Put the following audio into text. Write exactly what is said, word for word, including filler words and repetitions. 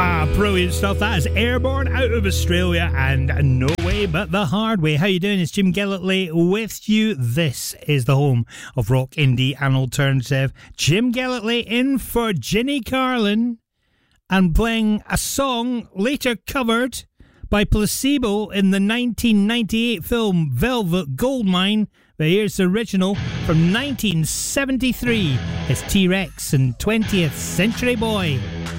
Ah, brilliant stuff. That is Airborne out of Australia and No Way But the Hard Way. How you doing? It's Jim Gellertley with you. This is the home of rock, indie and alternative. Jim Gellertley in for Ginny Carlin and playing a song later covered by Placebo in the nineteen ninety-eight film Velvet Goldmine. But here's the original from nineteen seventy-three. It's T-Rex and twentieth Century Boy.